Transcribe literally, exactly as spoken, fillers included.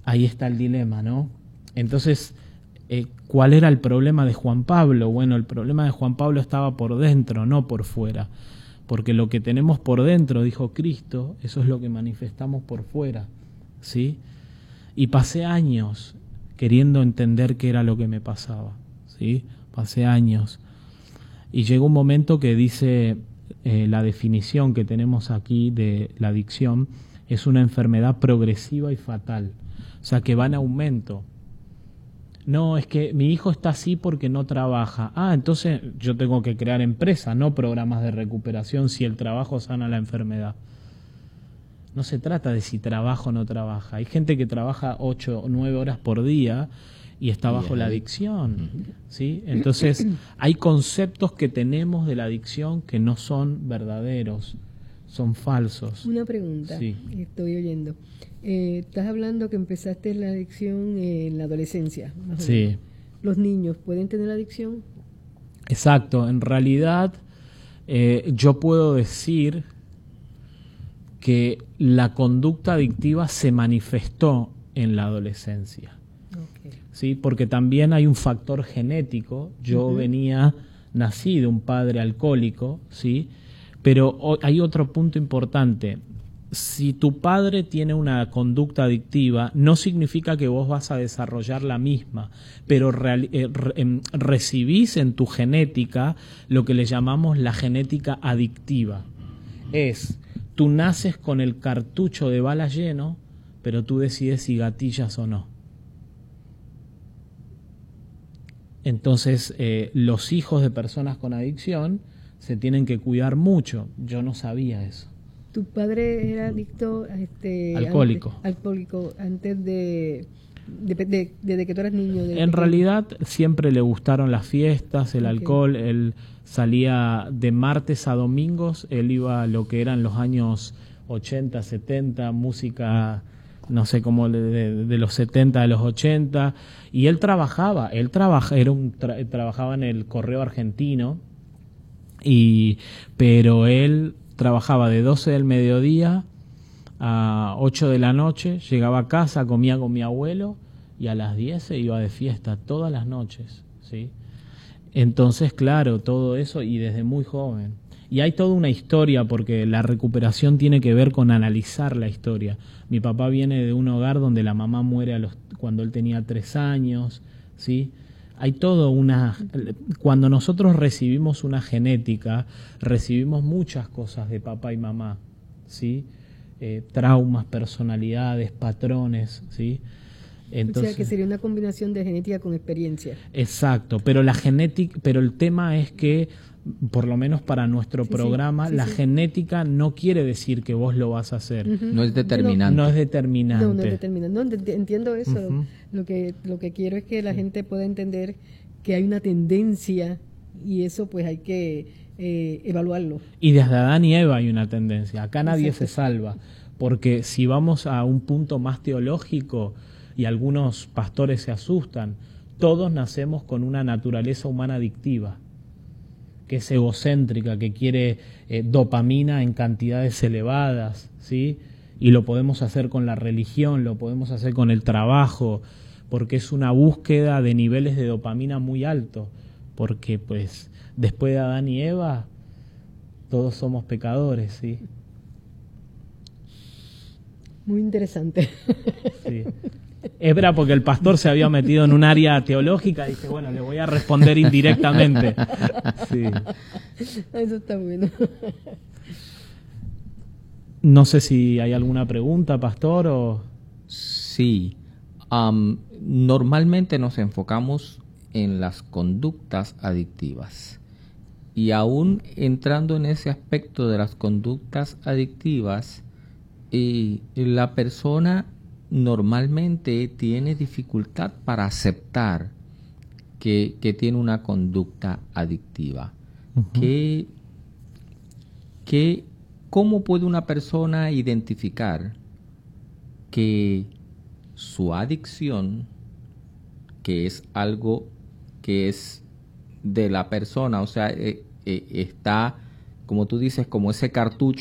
ahí está el dilema, ¿no? Entonces, eh, ¿cuál era el problema de Juan Pablo? Bueno, el problema de Juan Pablo estaba por dentro, no por fuera. Porque lo que tenemos por dentro, dijo Cristo, eso es lo que manifestamos por fuera, ¿sí? Y pasé años queriendo entender qué era lo que me pasaba, ¿sí? Pasé años. Y llegó un momento que dice eh, la definición que tenemos aquí de la adicción, es una enfermedad progresiva y fatal, o sea que va en aumento. No, es que mi hijo está así porque no trabaja. Ah, entonces yo tengo que crear empresas, no programas de recuperación si el trabajo sana la enfermedad. No se trata de si trabaja o no trabaja. Hay gente que trabaja ocho o nueve horas por día y está bajo la adicción, ¿sí? Entonces, hay conceptos que tenemos de la adicción que no son verdaderos, son falsos. Una pregunta, sí. Estoy oyendo. Eh, estás hablando que empezaste la adicción en la adolescencia. Sí. ¿Los niños pueden tener adicción? Exacto. En realidad, eh, yo puedo decir que la conducta adictiva se manifestó en la adolescencia. Okay. ¿Sí? Porque también hay un factor genético. Yo uh-huh. venía, nací de un padre alcohólico, ¿sí? Pero hay otro punto importante. Si tu padre tiene una conducta adictiva, no significa que vos vas a desarrollar la misma, pero real, eh, re, recibís en tu genética lo que le llamamos la genética adictiva. Es, tú naces con el cartucho de bala lleno, pero tú decides si gatillas o no. Entonces, eh, los hijos de personas con adicción se tienen que cuidar mucho. Yo no sabía eso. ¿Tu padre era adicto a este, alcohólico? Antes, alcohólico antes de, de, de, desde que tú eras niño. De en pequeño. realidad siempre le gustaron las fiestas, el okay. alcohol. Él salía de martes a domingos. Él iba a lo que eran los años ochenta, setenta, música, no sé cómo, de, de, de los setenta, de los ochenta. Y él trabajaba. Él trabaja, era un tra, trabajaba en el Correo Argentino. Y, pero él trabajaba de doce del mediodía a ocho de la noche, llegaba a casa, comía con mi abuelo y a las diez se iba de fiesta todas las noches, ¿sí? Entonces, claro, todo eso y desde muy joven. Y hay toda una historia porque la recuperación tiene que ver con analizar la historia. Mi papá viene de un hogar donde la mamá muere a los, cuando él tenía tres años, ¿sí? Hay todo una... Cuando nosotros recibimos una genética, recibimos muchas cosas de papá y mamá, ¿sí? Eh, traumas, personalidades, patrones, ¿sí? Entonces, o sea, que sería una combinación de genética con experiencia. Exacto, pero la genética, pero el tema es que, por lo menos para nuestro sí, programa, sí, sí, la sí. genética no quiere decir que vos lo vas a hacer. Uh-huh. No es determinante. No es determinante. No, no es determinante. No, entiendo eso. Uh-huh. Lo que lo que quiero es que la gente pueda entender que hay una tendencia y eso pues hay que eh, evaluarlo. Y desde Adán y Eva hay una tendencia. Acá nadie Exacto. se salva. Porque si vamos a un punto más teológico, y algunos pastores se asustan, todos nacemos con una naturaleza humana adictiva, que es egocéntrica, que quiere eh, dopamina en cantidades elevadas, ¿sí? Y lo podemos hacer con la religión, lo podemos hacer con el trabajo, porque es una búsqueda de niveles de dopamina muy altos, porque pues después de Adán y Eva todos somos pecadores, ¿sí? Muy interesante. Sí. Es verdad, porque el pastor se había metido en un área teológica y dije, bueno, le voy a responder indirectamente. Sí. Eso está bueno. No sé si hay alguna pregunta, pastor, o... Sí. Um, normalmente nos enfocamos en las conductas adictivas. Y aún entrando en ese aspecto de las conductas adictivas, eh, la persona normalmente tiene dificultad para aceptar que, que tiene una conducta adictiva. Uh-huh. ¿Qué, qué, ¿Cómo puede una persona identificar que su adicción, que es algo que es de la persona, o sea, eh, eh, está, como tú dices, como ese cartucho